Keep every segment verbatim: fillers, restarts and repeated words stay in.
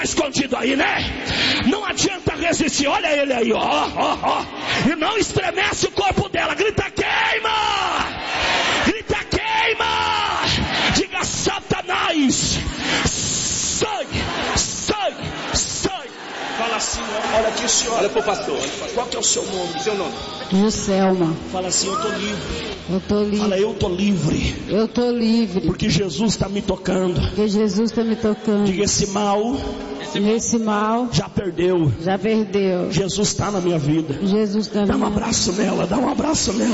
escondido aí, né? Não adianta resistir. Olha ele aí, ó, ó, ó. E não estremece o corpo dela. Grita, queima! Grita, queima! Diga, Satanás, sai, sai, sai. Fala assim, olha aqui, senhor. Olha pro pastor. Qual que é o seu nome? Seu nome? Juscelma. Fala assim, eu tô livre. Eu tô livre. Fala, eu tô livre. Eu tô livre. Porque Jesus está me tocando. Porque Jesus está me tocando. Diga, esse mal, Nesse mal, já perdeu. já perdeu. Jesus está na minha vida. Jesus está Dá na um minha abraço nela, dá um abraço nela.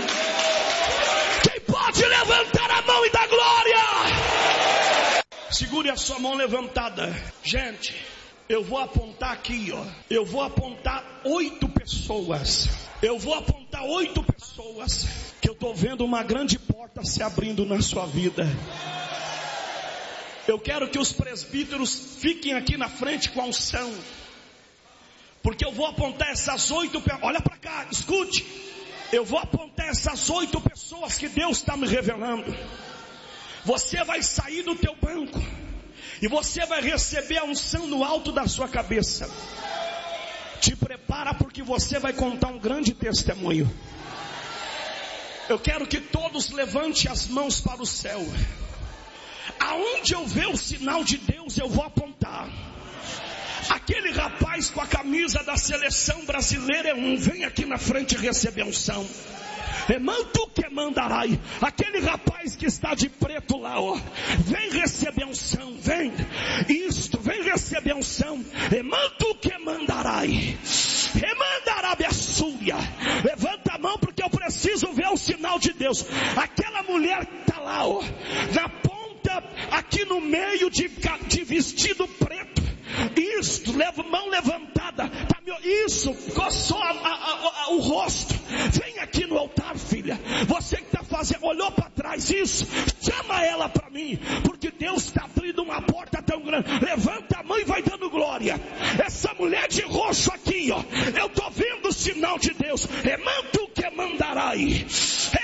Quem pode levantar a mão e dar glória? Segure a sua mão levantada. Gente, eu vou apontar aqui, ó. Eu vou apontar oito pessoas. Eu vou apontar oito pessoas que eu estou vendo uma grande porta se abrindo na sua vida. Eu quero que os presbíteros fiquem aqui na frente com a unção. Porque eu vou apontar essas oito pessoas. Olha para cá, escute. Eu vou apontar essas oito pessoas que Deus está me revelando. Você vai sair do teu banco e você vai receber a unção no alto da sua cabeça. Te prepara, porque você vai contar um grande testemunho. Eu quero que todos levantem as mãos para o céu. Aonde eu ver o sinal de Deus, eu vou apontar. Aquele rapaz com a camisa da seleção brasileira é um. Vem aqui na frente receber a unção. Emanto que mandarai. Aquele rapaz que está de preto lá, ó. Vem receber a unção. Vem. Isto, vem receber a unção. Emanto que mandarai. Remandarabe a súria. Levanta a mão, porque eu preciso ver o sinal de Deus. Aquela mulher que está lá, ó, na ponta, aqui no meio de, de vestido preto. Isso, leva, mão levantada, tá, meu, isso, coçou a, a, a, o rosto. Vem aqui no altar, filha. Você que está fazendo, olhou para trás, isso, chama ela para mim, porque Deus está abrindo uma porta tão grande. Levanta a mão e vai dando glória. Essa mulher de roxo aqui, ó, eu tô vendo o sinal de Deus. Emanto que mandarai.